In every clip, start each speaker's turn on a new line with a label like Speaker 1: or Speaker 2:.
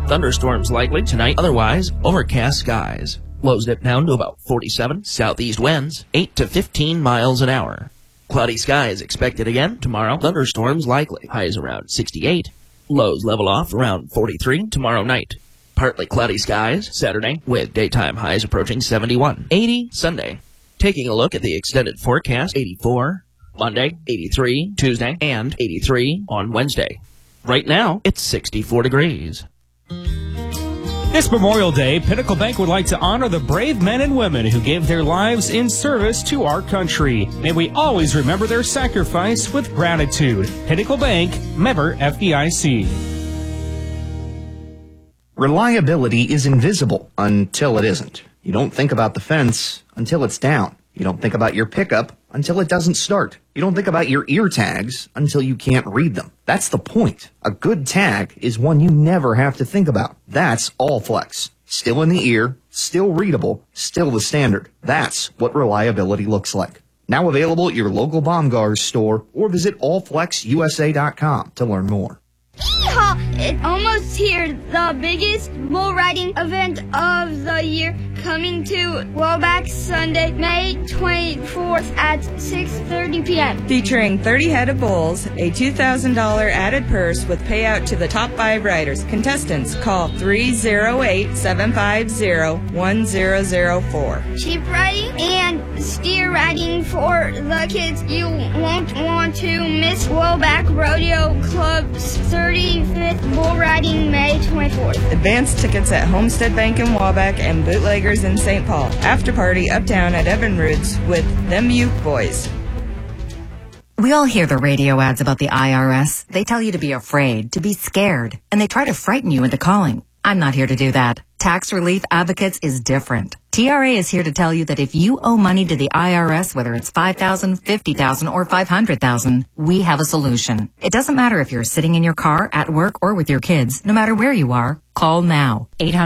Speaker 1: Thunderstorms likely tonight, otherwise overcast skies. Lows dip down to about 47. Southeast winds 8 to 15 miles an hour. Cloudy skies expected again tomorrow. Thunderstorms likely. Highs around 68. Lows level off around 43 tomorrow night. Partly cloudy skies Saturday with daytime highs approaching 71. 80 Sunday. Taking a look at the extended forecast, 84 Monday, 83 Tuesday, and 83 on Wednesday. Right now, it's 64 degrees.
Speaker 2: This Memorial Day, Pinnacle Bank would like to honor the brave men and women who gave their lives in service to our country. May we always remember their sacrifice with gratitude. Pinnacle Bank, member FDIC.
Speaker 3: Reliability is invisible until it isn't. You don't think about the fence until it's down. You don't think about your pickup until it doesn't start. You don't think about your ear tags until you can't read them. That's the point. A good tag is one you never have to think about. That's All-Flex. Still in the ear, still readable, still the standard. That's what reliability looks like. Now available at your local Baumgars store or visit allflexusa.com to learn more.
Speaker 4: Yeehaw! It's almost here. The biggest bull riding event of the year coming to Woback Sunday, May 24th at 6:30 p.m.
Speaker 5: Featuring 30 head of bulls, a $2,000 added purse with payout to the top 5 riders. Contestants call 308-750-1004.
Speaker 4: Sheep riding and steer riding for the kids. You won't want to miss Woback Rodeo Club's 35th bull riding May 24th.
Speaker 5: Advance tickets at Homestead Bank in Waback and Bootleggers in St. Paul. After party uptown at Evinrude's with Them Uke Boys.
Speaker 6: We all hear the radio ads about the IRS. They tell you to be afraid, to be scared, and they try to frighten you into calling. I'm not here to do that. Tax Relief Advocates is different. TRA is here to tell you that if you owe money to the IRS, whether it's $5,000, $50,000, or $500,000, we have a solution. It doesn't matter if you're sitting in your car, at work, or with your kids. No matter where you are, call now.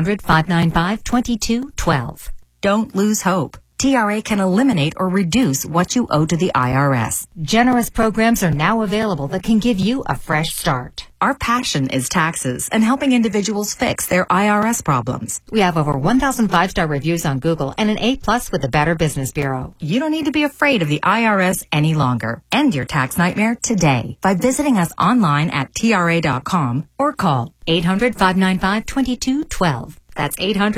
Speaker 6: 800-595-2212. Don't lose hope. TRA can eliminate or reduce what you owe to the IRS.
Speaker 7: Generous programs are now available that can give you a fresh start.
Speaker 6: Our passion is taxes and helping individuals fix their IRS problems.
Speaker 7: We have over 1,000 5-star reviews on Google and an A+ with the Better Business Bureau.
Speaker 6: You don't need to be afraid of the IRS any longer. End your tax nightmare today by visiting us online at TRA.com or call 800-595-2212. That's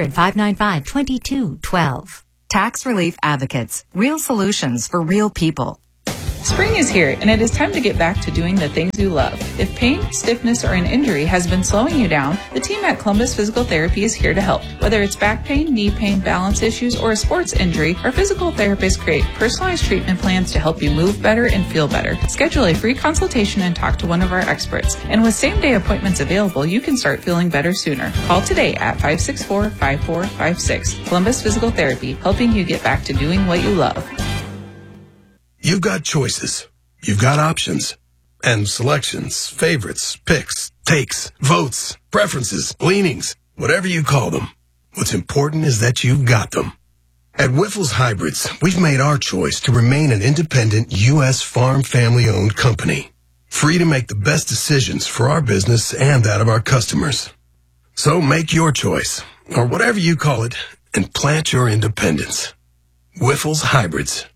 Speaker 6: 800-595-2212. Tax Relief Advocates. Real solutions for real people.
Speaker 8: Spring is here, and it is time to get back to doing the things you love. If pain, stiffness, or an injury has been slowing you down, the team at Columbus Physical Therapy is here to help. Whether it's back pain, knee pain, balance issues, or a sports injury, our physical therapists create personalized treatment plans to help you move better and feel better. Schedule a free consultation and talk to one of our experts. And with same-day appointments available, you can start feeling better sooner. Call today at 564-5456. Columbus Physical Therapy, helping you get back to doing what you love.
Speaker 9: You've got choices. You've got options. And selections, favorites, picks, takes, votes, preferences, leanings, whatever you call them. What's important is that you've got them. At Wyffels Hybrids, we've made our choice to remain an independent U.S. farm family-owned company, free to make the best decisions for our business and that of our customers. So make your choice, or whatever you call it, and plant your independence. Wyffels Hybrids.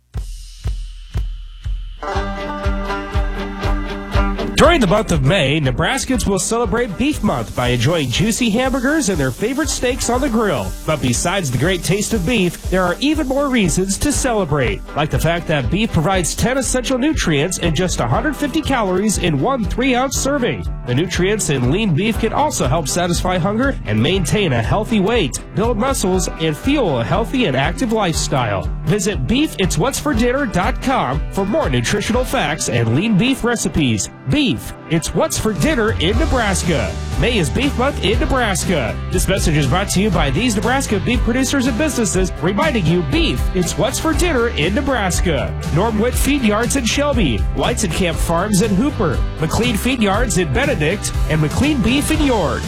Speaker 2: During the month of May, Nebraskans will celebrate Beef Month by enjoying juicy hamburgers and their favorite steaks on the grill. But besides the great taste of beef, there are even more reasons to celebrate, like the fact that beef provides 10 essential nutrients and just 150 calories in one 3-ounce serving. The nutrients in lean beef can also help satisfy hunger and maintain a healthy weight, build muscles, and fuel a healthy and active lifestyle. Visit beefit'swhatsfordinner.com for more nutritional facts and lean beef recipes. Beef, it's what's for dinner in Nebraska. May is Beef Month in Nebraska. This message is brought to you by these Nebraska beef producers and businesses, reminding you beef, it's what's for dinner in Nebraska. Norm Witt Feed Yards in Shelby, Whites and Camp Farms in Hooper, McLean Feed Yards in Benedict, and McLean Beef in York.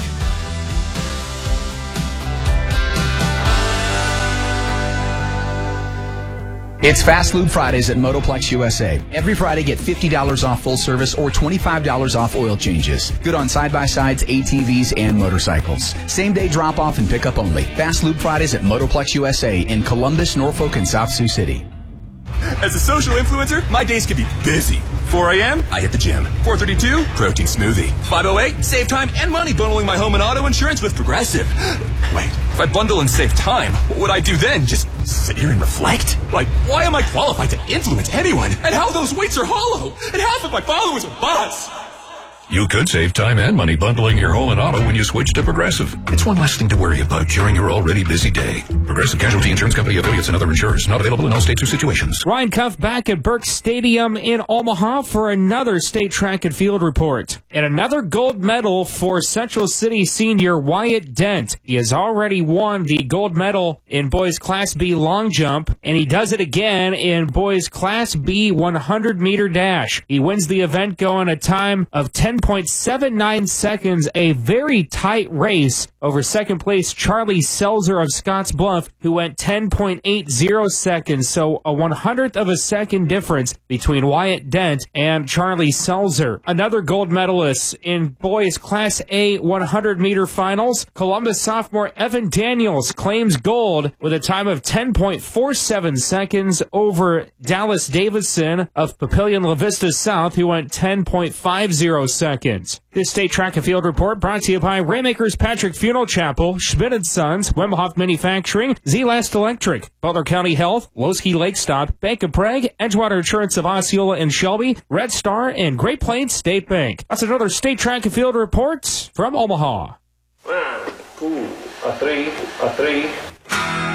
Speaker 10: It's Fast Lube Fridays at Motoplex USA. Every Friday, get $50 off full service or $25 off oil changes. Good on side-by-sides, ATVs, and motorcycles. Same-day drop-off and pickup only. Fast Lube Fridays at Motoplex USA in Columbus, Norfolk, and South Sioux City.
Speaker 11: As a social influencer, my days can be busy. 4 a.m., I hit the gym. 4:32, protein smoothie. 5:08, save time and money bundling my home and auto insurance with Progressive. Wait, if I bundle and save time, what would I do then? Just sit here and reflect? Like, why am I qualified to influence anyone? And how those weights are hollow? And half of my followers are bots.
Speaker 12: You could save time and money bundling your home and auto when you switch to Progressive. It's one less thing to worry about during your already busy day. Progressive Casualty Insurance Company, affiliates, and other insurers. Not available in all states or situations.
Speaker 2: Ryan Cuff back at Burke Stadium in Omaha for another state track and field report. And another gold medal for Central City senior Wyatt Dent. He has already won the gold medal in boys Class B long jump, and he does it again in boys Class B 100-meter dash. He wins the event going a time of 10.79 seconds, a very tight race over second place Charlie Selzer of Scotts Bluff, who went 10.80 seconds, so a 100th of a second difference between Wyatt Dent and Charlie Selzer. Another gold medalist in boys Class A 100-meter finals, Columbus sophomore Evan Daniels claims gold with a time of 10.47 seconds over Dallas Davidson of Papillion La Vista South, who went 10.50 seconds. This state track and field report brought to you by Raymakers Patrick Funeral Chapel, Schmidt & Sons, Wemhoff Manufacturing, Z-Last Electric, Butler County Health, Losky Lake Stop, Bank of Prague, Edgewater Insurance of Osceola and Shelby, Red Star, and Great Plains State Bank. That's another state track and field report from Omaha.
Speaker 13: 1, 2, 3.